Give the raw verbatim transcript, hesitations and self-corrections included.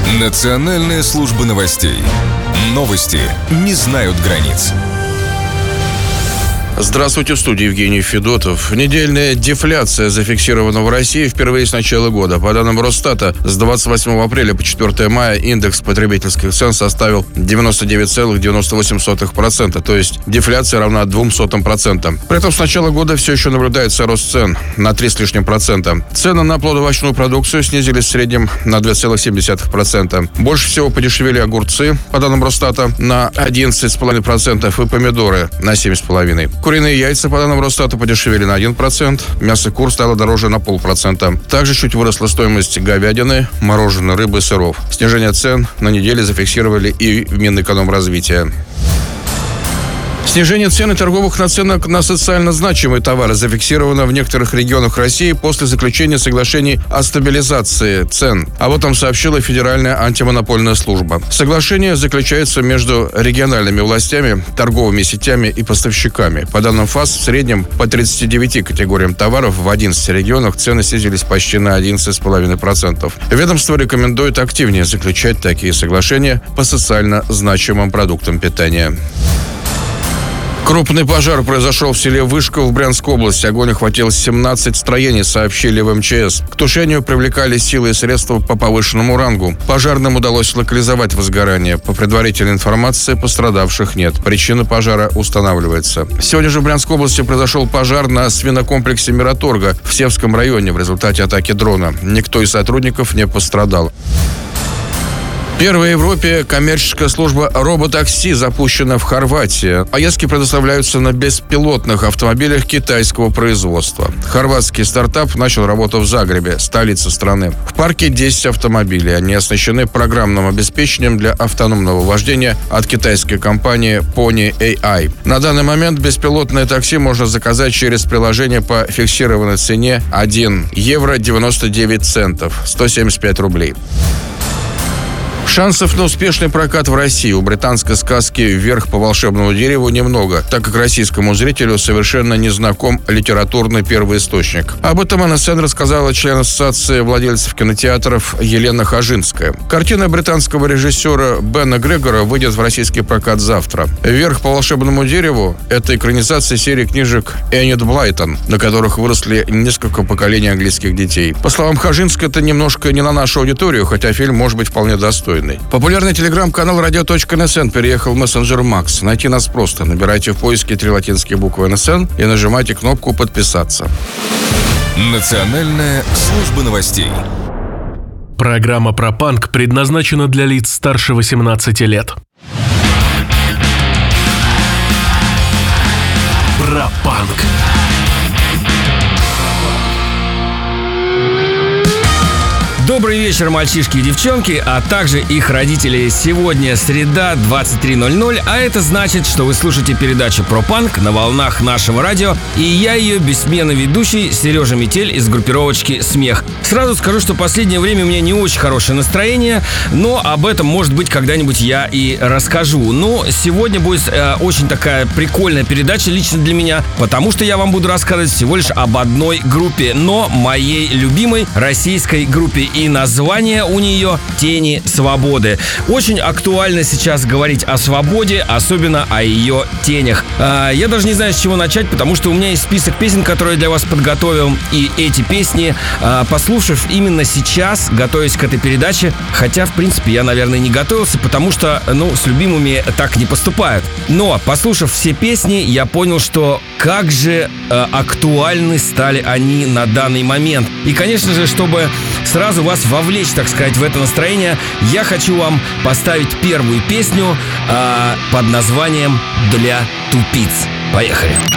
Национальная служба новостей. Новости не знают границ. Здравствуйте, в студии Евгений Федотов. Недельная дефляция зафиксирована в России впервые с начала года. По данным Росстата, с двадцать восьмого апреля по четвёртое мая индекс потребительских цен составил девяносто девять целых девяносто восемь сотых процента, то есть дефляция равна двум сотым процента. При этом с начала года все еще наблюдается рост цен на три с лишним процента. Цены на плодоовощную продукцию снизились в среднем на два целых семь десятых процента. Больше всего подешевели огурцы, по данным Росстата, на одиннадцать целых пять десятых процента и помидоры на семь целых пять десятых процента. Куриные яйца, по данным Росстата, подешевели на один процент, мясо кур стало дороже на полпроцента. Также чуть выросла стоимость говядины, мороженой, рыбы и сыров. Снижение цен на неделе зафиксировали и в Минэкономразвития. Снижение цен и торговых наценок на социально значимые товары зафиксировано в некоторых регионах России после заключения соглашений о стабилизации цен. Об этом сообщила Федеральная антимонопольная служба. Соглашение заключается между региональными властями, торговыми сетями и поставщиками. По данным ФАС, в среднем по тридцати девяти категориям товаров в одиннадцати регионах цены снизились почти на одиннадцать целых пять десятых процента. Ведомство рекомендует активнее заключать такие соглашения по социально значимым продуктам питания. Крупный пожар произошел в селе Вышка в Брянской области. Огонь охватил семнадцать строений, сообщили в эм че эс. К тушению привлекали силы и средства по повышенному рангу. Пожарным удалось локализовать возгорание. По предварительной информации, пострадавших нет. Причина пожара устанавливается. Сегодня же в Брянской области произошел пожар на свинокомплексе Мираторга в Севском районе в результате атаки дрона. Никто из сотрудников не пострадал. Первая в Европе коммерческая служба роботакси запущена в Хорватии. Поездки предоставляются на беспилотных автомобилях китайского производства. Хорватский стартап начал работу в Загребе, столице страны. В парке десять автомобилей. Они оснащены программным обеспечением для автономного вождения от китайской компании Pony эй ай. На данный момент беспилотное такси можно заказать через приложение по фиксированной цене один евро девяносто девять центов, сто семьдесят пять рублей. Шансов на успешный прокат в России у британской сказки «Вверх по волшебному дереву» немного, так как российскому зрителю совершенно не знаком литературный первоисточник. Об этом эн эс эн рассказала член Ассоциации владельцев кинотеатров Елена Хажинская. Картина британского режиссера Бена Грегора выйдет в российский прокат завтра. «Вверх по волшебному дереву» — это экранизация серии книжек Энид Блайтон, на которых выросли несколько поколений английских детей. По словам Хажинской, это немножко не на нашу аудиторию, хотя фильм может быть вполне достойный. Популярный телеграм-канал радио точка эн эс эн переехал в мессенджер Макс. Найти нас просто. Набирайте в поиске три латинские буквы эн эс эн и нажимайте кнопку «Подписаться». Национальная служба новостей. Программа про панк предназначена для лиц старше восемнадцати лет. Про панк. Добрый вечер, мальчишки и девчонки, а также их родители. Сегодня среда, двадцать три ноль ноль, а это значит, что вы слушаете передачу про панк на волнах нашего радио, и я ее бессменный ведущий Сережа Метель из группировочки «Смех». Сразу скажу, что в последнее время у меня не очень хорошее настроение, но об этом, может быть, когда-нибудь я и расскажу. Но сегодня будет э, очень такая прикольная передача лично для меня, потому что я вам буду рассказывать всего лишь об одной группе, но моей любимой российской группе. И название у нее «Тени свободы». Очень актуально сейчас говорить о свободе, особенно о ее тенях. А, я даже не знаю, с чего начать, потому что у меня есть список песен, которые я для вас подготовил. И эти песни, а, послушав именно сейчас, готовясь к этой передаче, хотя, в принципе, я, наверное, не готовился, потому что, ну, с любимыми так не поступают. Но, послушав все песни, я понял, что как же а, актуальны стали они на данный момент. И, конечно же, чтобы сразу вас вовлечь, так сказать, в это настроение, я хочу вам поставить первую песню э, под названием «Для тупиц». Поехали!